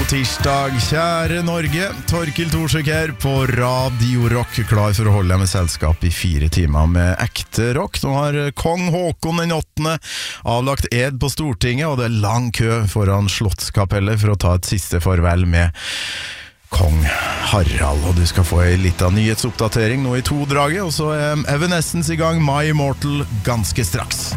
tirsdag, kjære Norge. Torkild Thorsøk her på Radio Rock, klar for å holde deg med selskap i 4 timer med ekte rock. Nå har kong Håkon den 8. avlagt ed på Stortinget, og det er lang kø foran Slottskapellet for å ta et siste farvel med kong Harald. Og du skal få en liten nyhetsoppdatering nå i 2-draget, og så er Evanescence i gang, My Immortal, ganske straks.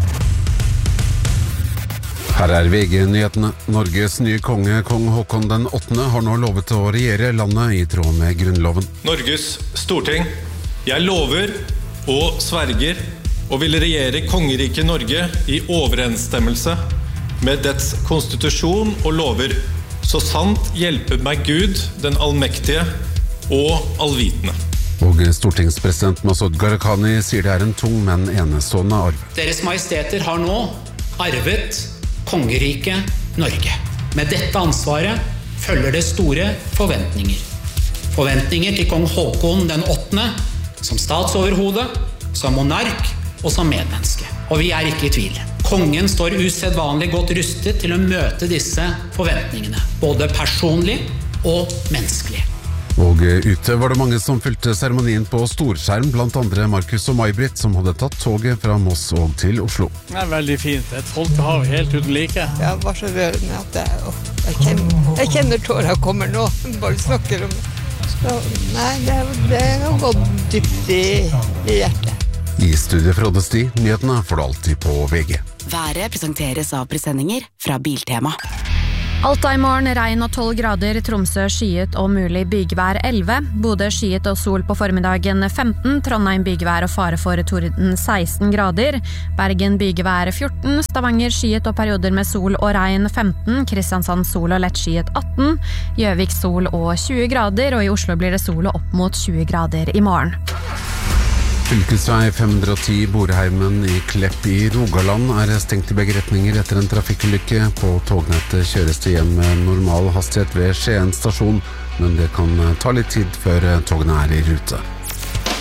Her er VG-nyhetene. Norges nye konge, kong Håkon den 8., har nå lovet å regjere landet i tråd med grunnloven. Norges storting, jeg lover og sverger og vil regjere kongeriket Norge i overensstemmelse med dets konstitusjon og lover, så sant hjelper meg Gud, den allmektige og allvitende. Og stortingspresident Masud Gharahkhani sier det er en tung, men enestående arv. Deres majesteter har nå arvet kongeriket Norge. Med dette ansvaret følger det store forventninger. Forventninger til kong Håkon den 8. som statsoverhode, som monark og som medmenneske. Og vi er ikke i tvil. Kongen står usedvanlig godt rustet til å møte disse forventningene, både personlig og menneskelig. Og ute var det mange som fulgte seremonien på storskjerm, blant andre Markus og May-Britt, som hadde tatt toget fra Moss og til Oslo. Det er veldig fint. Et folkehav helt uten like. Ja, det var så rørende at jeg kjenner tårer kommer nå. Bare snakker om det. Så, nei, det har gått dypt i hjertet. I studiet fra Oddesti, nyhetene får du alltid på VG. Været presenteres av presendinger fra Biltema. Alta i morgen, regn og 12 grader, Tromsø skyet og mulig bygvær 11, Bodø skyet og sol på formiddagen 15, Trondheim bygvær og fare for torden 16 grader, Bergen bygvær 14, Stavanger skyet og perioder med sol og regn 15, Kristiansand sol og lett skyet 18, Gjøvik sol og 20 grader, og i Oslo blir det sol og opp mot 20 grader i morgen. Fylkesvei 510 Borheimen i Klepp i Rogaland er stengt i begge retninger etter en trafikkulykke. På tognettet kjøres det hjem med normal hastighet ved Skien stasjon, men det kan ta litt tid før togene er i rute.